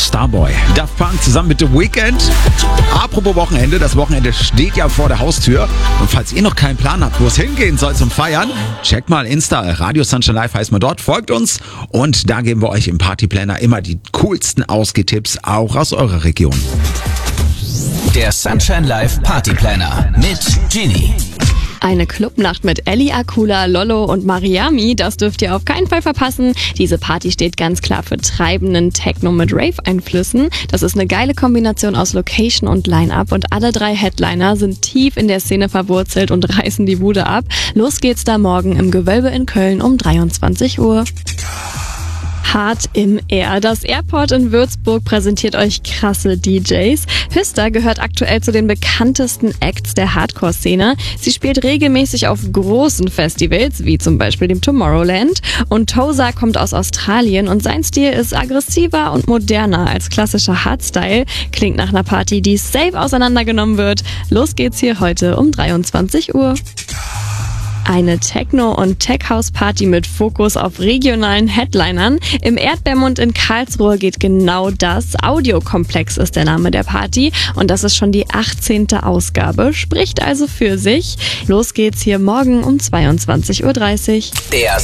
Starboy. Daft Punk zusammen mit The Weeknd. Apropos Wochenende, das Wochenende steht ja vor der Haustür. Und falls ihr noch keinen Plan habt, wo es hingehen soll zum Feiern, checkt mal Insta, Radio Sunshine Live heißt man dort, folgt uns. Und da geben wir euch im Partyplanner immer die coolsten Ausgehtipps, auch aus eurer Region. Der Sunshine Live Partyplanner mit Genie. Eine Clubnacht mit Ellie Akula, Lollo und Mariami, das dürft ihr auf keinen Fall verpassen. Diese Party steht ganz klar für treibenden Techno mit Rave-Einflüssen. Das ist eine geile Kombination aus Location und Line-Up und alle 3 Headliner sind tief in der Szene verwurzelt und reißen die Bude ab. Los geht's da morgen im Gewölbe in Köln um 23 Uhr. Hart im Air. Das Airport in Würzburg präsentiert euch krasse DJs. Hüster gehört aktuell zu den bekanntesten Acts der Hardcore-Szene. Sie spielt regelmäßig auf großen Festivals, wie zum Beispiel dem Tomorrowland. Und Toza kommt aus Australien und sein Stil ist aggressiver und moderner als klassischer Hardstyle. Klingt nach einer Party, die safe auseinandergenommen wird. Los geht's hier heute um 23 Uhr. Eine Techno- und Tech-House-Party mit Fokus auf regionalen Headlinern. Im Erdbeermund in Karlsruhe geht genau das. Audiokomplex ist der Name der Party und das ist schon die 18. Ausgabe, spricht also für sich. Los geht's hier morgen um 22.30 Uhr.